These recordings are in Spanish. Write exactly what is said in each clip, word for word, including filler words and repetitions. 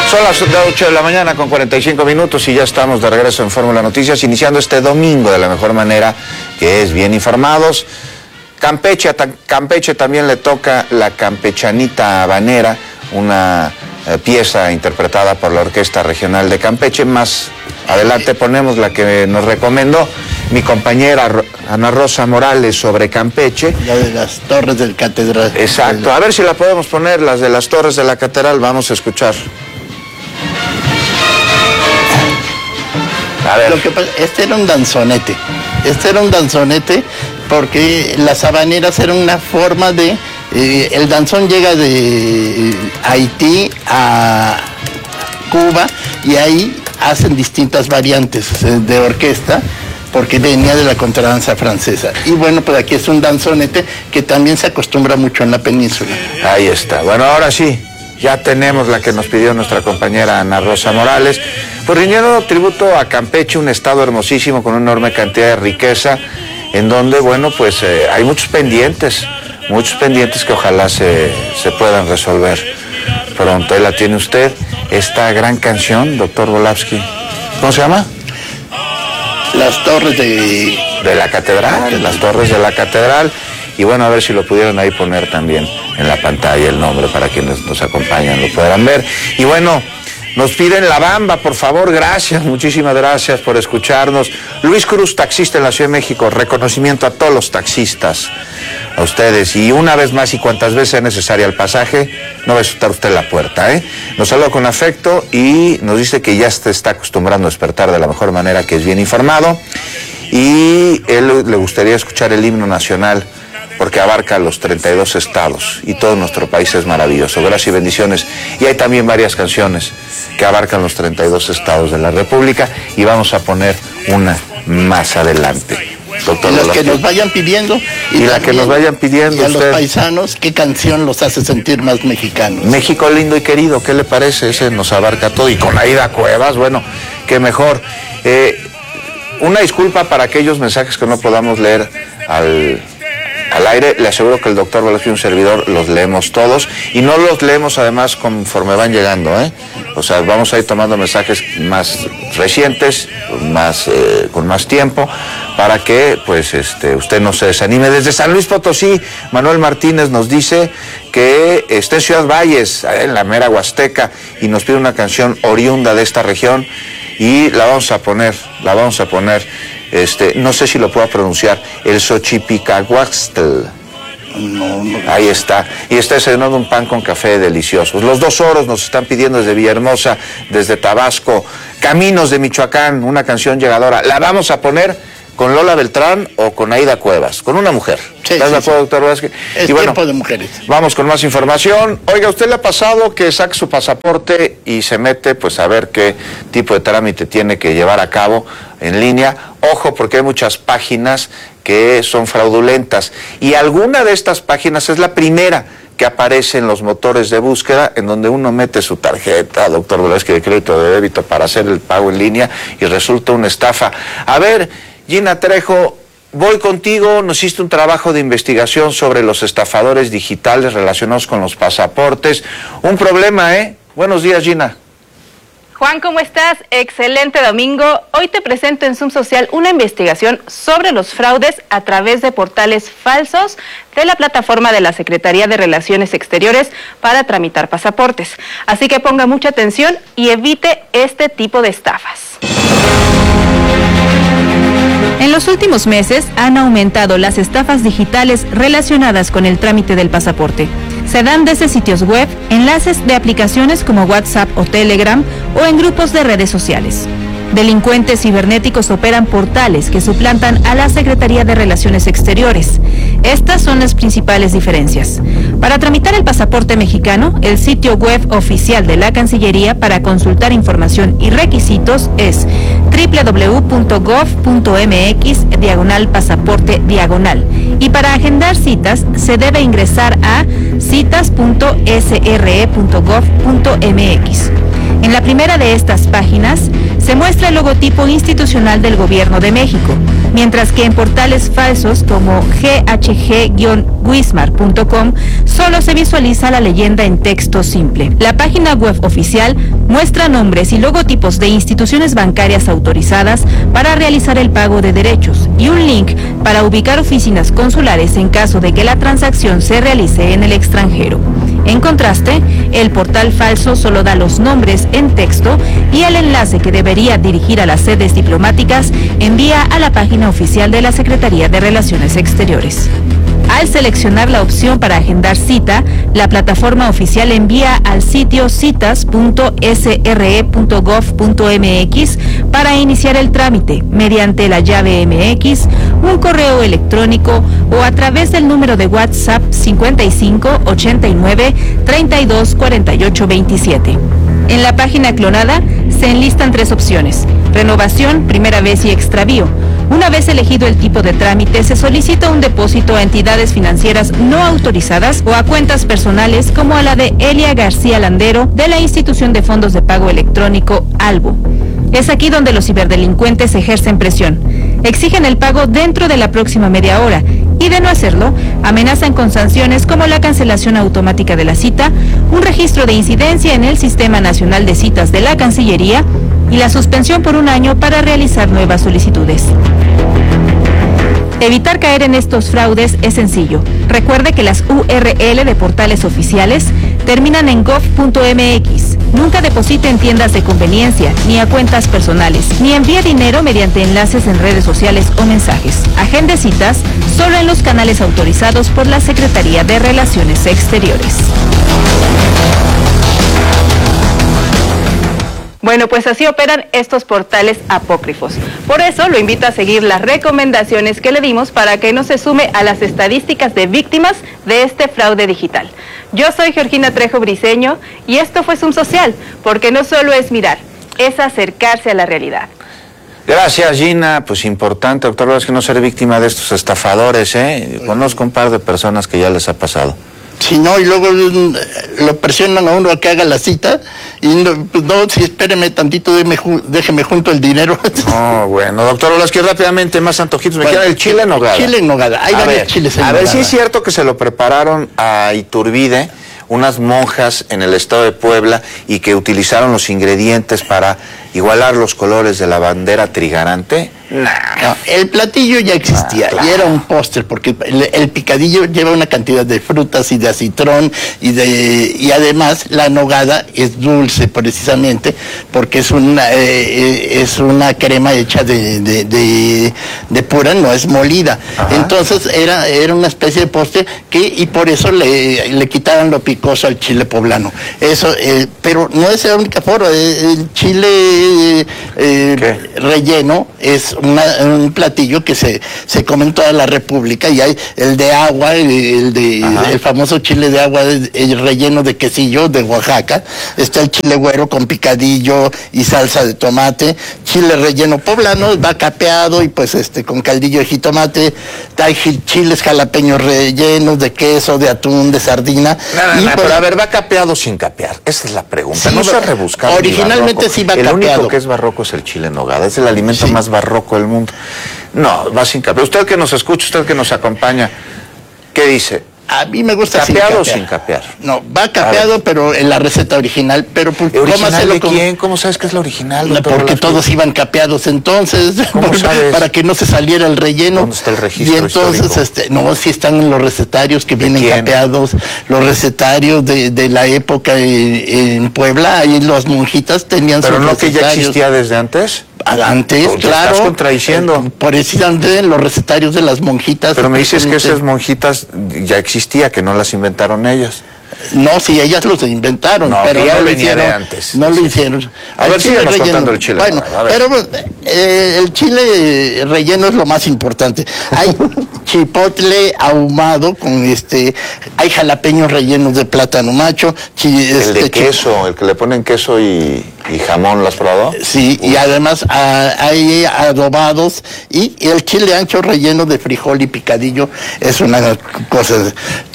Son las ocho de la mañana con cuarenta y cinco minutos y ya estamos de regreso en Fórmula Noticias, iniciando este domingo de la mejor manera, que es bien informados. Campeche, Campeche también le toca la Campechanita Habanera, una eh, pieza interpretada por la Orquesta Regional de Campeche. Más adelante ponemos la que nos recomendó mi compañera Ana Rosa Morales sobre Campeche. La de las Torres del Catedral. Exacto, a ver si la podemos poner, las de las Torres de la Catedral, vamos a escuchar. A ver. Lo que pasa, este era un danzonete, este era un danzonete porque las habaneras eran una forma de, eh, el danzón llega de Haití a Cuba y ahí hacen distintas variantes de orquesta porque venía de la contradanza francesa. Y bueno, pues aquí es un danzonete que también se acostumbra mucho en la península. Ahí está, bueno, ahora sí. Ya tenemos la que nos pidió nuestra compañera Ana Rosa Morales. Pues rindiendo tributo a Campeche, un estado hermosísimo con una enorme cantidad de riqueza, en donde, bueno, pues eh, hay muchos pendientes, muchos pendientes que ojalá se, se puedan resolver pronto. Ahí la tiene usted, esta gran canción, doctor Volavsky. ¿Cómo se llama? Las Torres de... De la Catedral, las Torres de la Catedral. Y bueno, a ver si lo pudieran ahí poner también en la pantalla el nombre para quienes nos acompañan lo puedan ver. Y bueno, nos piden La Bamba, por favor, gracias, muchísimas gracias por escucharnos. Luis Cruz, taxista en la Ciudad de México, reconocimiento a todos los taxistas, a ustedes. Y una vez más y cuantas veces sea necesaria el pasaje, no va a soltar usted la puerta, ¿eh? Nos saluda con afecto y nos dice que ya se está acostumbrando a despertar de la mejor manera, que es bien informado. Y él le gustaría escuchar el himno nacional, porque abarca los treinta y dos estados y todo nuestro país es maravilloso. Gracias y bendiciones. Y hay también varias canciones que abarcan los treinta y dos estados de la República y vamos a poner una más adelante. Doctor, y las que nos vayan pidiendo. Y, y la que nos vayan pidiendo. Y a usted, los paisanos, ¿qué canción los hace sentir más mexicanos? México lindo y querido, ¿qué le parece? Ese nos abarca todo. Y con Aida Cuevas, bueno, qué mejor. Eh, una disculpa para aquellos mensajes que no podamos leer al... al aire, le aseguro que el doctor Volavsky y un servidor los leemos todos y no los leemos además conforme van llegando, ¿eh? O sea, vamos a ir tomando mensajes más recientes, más eh, con más tiempo, para que pues este usted no se desanime. Desde San Luis Potosí, Manuel Martínez nos dice que está en Ciudad Valles, en la mera Huasteca, y nos pide una canción oriunda de esta región y la vamos a poner, la vamos a poner. Este, no sé si lo puedo pronunciar, el Xochipicahuaxtl. No, no. Ahí está. Y está desayunando un pan con café deliciosos. Los Dos Oros nos están pidiendo desde Villahermosa, desde Tabasco. Caminos de Michoacán, una canción llegadora. La vamos a poner con Lola Beltrán o con Aida Cuevas, con una mujer. Sí, ¿Estás sí, de acuerdo, sí. doctor Volavsky? Es y bueno, tiempo de mujeres. Vamos con más información. Oiga, ¿usted le ha pasado que saque su pasaporte y se mete pues a ver qué tipo de trámite tiene que llevar a cabo en línea? Ojo, porque hay muchas páginas que son fraudulentas y alguna de estas páginas es la primera que aparece en los motores de búsqueda, en donde uno mete su tarjeta, doctor Volavsky, de crédito o de débito para hacer el pago en línea y resulta una estafa. A ver, Gina Trejo, voy contigo. Nos hiciste un trabajo de investigación sobre los estafadores digitales relacionados con los pasaportes. Un problema, ¿eh? Buenos días, Gina. Juan, ¿cómo estás? Excelente domingo. Hoy te presento en Zoom Social una investigación sobre los fraudes a través de portales falsos de la plataforma de la Secretaría de Relaciones Exteriores para tramitar pasaportes. Así que ponga mucha atención y evite este tipo de estafas. En los últimos meses han aumentado las estafas digitales relacionadas con el trámite del pasaporte. Se dan desde sitios web, enlaces de aplicaciones como WhatsApp o Telegram o en grupos de redes sociales. Delincuentes cibernéticos operan portales que suplantan a la Secretaría de Relaciones Exteriores. Estas son las principales diferencias. Para tramitar el pasaporte mexicano, el sitio web oficial de la Cancillería para consultar información y requisitos es doble u doble u doble u punto gov punto m x diagonal pasaporte diagonal. Y para agendar citas, se debe ingresar a citas punto s r e punto gov punto m x. En la primera de estas páginas, se muestra el logotipo institucional del Gobierno de México, mientras que en portales falsos como g h g guion wismar punto com solo se visualiza la leyenda en texto simple. La página web oficial muestra nombres y logotipos de instituciones bancarias autorizadas para realizar el pago de derechos y un link para ubicar oficinas consulares en caso de que la transacción se realice en el extranjero. En contraste, el portal falso solo da los nombres en texto y el enlace que debería dirigir a las sedes diplomáticas envía a la página oficial de la Secretaría de Relaciones Exteriores. Al seleccionar la opción para agendar cita, la plataforma oficial envía al sitio citas punto s r e punto gov punto m x para iniciar el trámite mediante la llave M X, un correo electrónico o a través del número de WhatsApp cincuenta y cinco ochenta y nueve treinta y dos cuarenta y ocho veintisiete. En la página clonada se enlistan tres opciones: renovación, primera vez y extravío. Una vez elegido el tipo de trámite, se solicita un depósito a entidades financieras no autorizadas o a cuentas personales como a la de Elia García Landero de la institución de fondos de pago electrónico Albo. Es aquí donde los ciberdelincuentes ejercen presión. Exigen el pago dentro de la próxima media hora y, de no hacerlo, amenazan con sanciones como la cancelación automática de la cita, un registro de incidencia en el Sistema Nacional de Citas de la Cancillería y la suspensión por un año para realizar nuevas solicitudes. Evitar caer en estos fraudes es sencillo. Recuerde que las U R L de portales oficiales terminan en gov punto m x. Nunca deposite en tiendas de conveniencia, ni a cuentas personales, ni envíe dinero mediante enlaces en redes sociales o mensajes. Agende citas solo en los canales autorizados por la Secretaría de Relaciones Exteriores. Bueno, pues así operan estos portales apócrifos. Por eso lo invito a seguir las recomendaciones que le dimos para que no se sume a las estadísticas de víctimas de este fraude digital. Yo soy Georgina Trejo Briceño y esto fue Zoom Social, porque no solo es mirar, es acercarse a la realidad. Gracias, Gina. Pues importante, doctor, es que no ser víctima de estos estafadores, ¿eh? Conozco un par de personas que ya les ha pasado. Si no, y luego lo presionan a uno a que haga la cita, y no, pues no, si espéreme tantito, déjeme, déjeme junto el dinero. No, bueno, doctor Olaski, rápidamente, más antojitos. Me Bueno, queda el chile en nogada. Chile en nogada, hay a varios ver, chiles en A nogada. ver, sí es cierto que se lo prepararon a Iturbide unas monjas en el estado de Puebla y que utilizaron los ingredientes para igualar los colores de la bandera trigarante. No, el platillo ya existía, ah, claro. Y era un póster, porque el, el picadillo lleva una cantidad de frutas y de acitrón, y de y además la nogada es dulce precisamente, porque es una eh, es una crema hecha de, de, de, de pura, no es molida. Ajá. Entonces era, era una especie de postre que, y por eso le, le quitaron lo picoso al chile poblano. Eso, eh, pero no es la única forma, el chile eh, relleno es Una, un platillo que se, se come en toda la República, y hay el de agua, el, el de Ajá. el famoso chile de agua, el relleno de quesillo de Oaxaca. Está el chile güero con picadillo y salsa de tomate, chile relleno poblano, va capeado y pues este con caldillo de jitomate. Hay chiles jalapeños rellenos de queso, de atún, de sardina. No, no, y no, pues, pero a ver, ¿va capeado sin capear? Esa es la pregunta. Sí, no se ha rebuscado. Originalmente sí va el capeado. El único que es barroco es el chile en nogada. Es el alimento sí. más barroco del mundo. No, va sin capear. Usted que nos escucha, usted que nos acompaña, ¿qué dice? A mí me gusta ¿Capeado sin capear? o sin capear? No, va capeado, pero en la receta original. Pero pues, ¿original de con... quién? ¿Cómo sabes que es la original? Porque todos iban capeados entonces, ¿Cómo sabes? Para que no se saliera el relleno. ¿Dónde está el registro Y entonces, histórico? este, no, sí están en los recetarios que vienen quién? capeados, los recetarios de, de la época en, en Puebla, ahí las monjitas tenían ¿Pero sus no recetarios. que ya existía desde antes? Antes, ¿Te claro. estás contradiciendo? Eh, precisamente los recetarios de las monjitas. Pero me dices que esas monjitas ya existía, que no las inventaron ellas. No, sí, ellas los inventaron, no, pero ya no lo venía hicieron. De antes. No sí. lo hicieron. A el ver, síganos contando el chile. Bueno, a ver. pero eh, el chile relleno es lo más importante. Hay chipotle ahumado con este, hay jalapeños rellenos de plátano macho. Chi, el este, de queso, el que le ponen queso y, y jamón, ¿lo has probado? Sí, Uf. y además a, hay adobados, y, y el chile ancho relleno de frijol y picadillo es una cosa.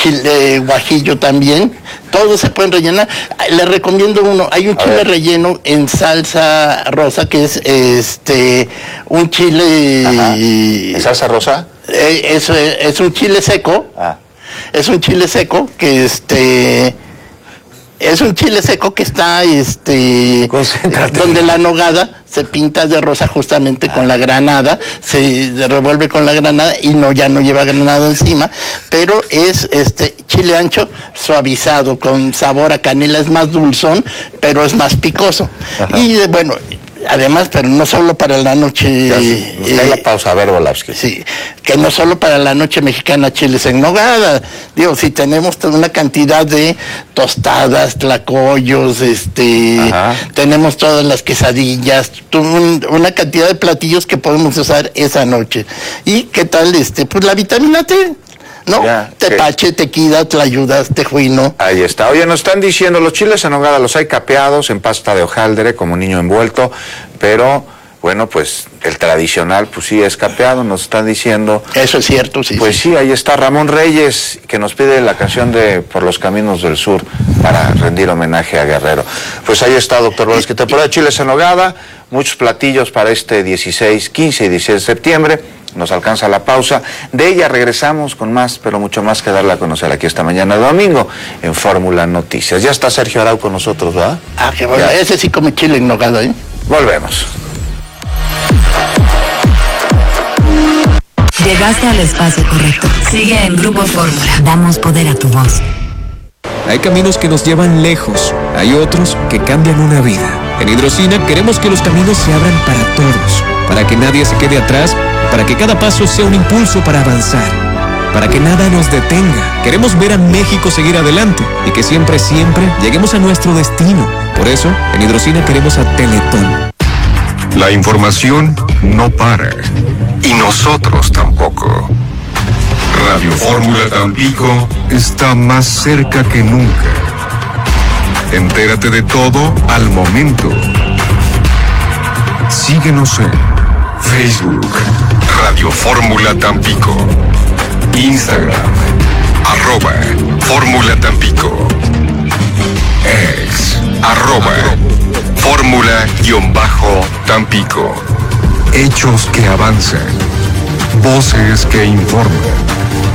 chile guajillo también. Todos se pueden rellenar. Les recomiendo uno. Hay un A chile ver. relleno en salsa rosa que es este un chile. Ajá. ¿En salsa rosa? Eh, es, es un chile seco. Ah. Es un chile seco que este es un chile seco que está este Concéntrate. donde la nogada se pinta de rosa justamente con la granada, se revuelve con la granada y no ya no lleva granada encima, pero es este chile ancho suavizado con sabor a canela, es más dulzón, pero es más picoso. Ajá. Y eh, bueno, además, pero no solo para la noche. Ya, eh, nos cae la pausa, a ver, Volavsky. Sí, que no solo para la noche mexicana chiles en nogada. Digo, si tenemos toda una cantidad de tostadas, tlacoyos, este, Ajá. tenemos todas las quesadillas, tu- un- una cantidad de platillos que podemos usar esa noche. ¿Y qué tal este? Pues la vitamina T, ¿no? Ya, Tepache, tequila, tlayudas, tejuino. Ahí está. Oye, nos están diciendo, los chiles en nogada los hay capeados en pasta de hojaldre, como niño envuelto, pero, bueno, pues el tradicional, pues sí, es capeado, nos están diciendo. Eso es cierto, sí. Pues sí. sí, ahí está Ramón Reyes, que nos pide la canción de Por los Caminos del Sur para rendir homenaje a Guerrero. Pues ahí está, doctor Vázquez, que temporada de chiles en nogada, muchos platillos para este dieciséis, quince y dieciséis de septiembre. Nos alcanza la pausa. De ella regresamos con más, pero mucho más que darle a conocer aquí esta mañana de domingo en Fórmula Noticias. Ya está Sergio Arau con nosotros, ¿verdad? Ah, qué bueno. Ya. Ese sí come chile en nogada, ¿eh? Volvemos. Llegaste al espacio correcto. Sigue en Grupo Fórmula. Damos poder a tu voz. Hay caminos que nos llevan lejos, hay otros que cambian una vida. En Hidrocina queremos que los caminos se abran para todos, para que nadie se quede atrás, para que cada paso sea un impulso para avanzar, para que nada nos detenga. Queremos ver a México seguir adelante y que siempre, siempre lleguemos a nuestro destino. Por eso, en Hidrocina queremos a Teletón. La información no para. Y nosotros tampoco. Radio Fórmula Tampico está más cerca que nunca. Entérate de todo al momento. Síguenos en Facebook, Radio Fórmula Tampico. Instagram, arroba Fórmula Tampico. Ex, arroba Fórmula-Tampico. Hechos que avanzan. Voces que informan.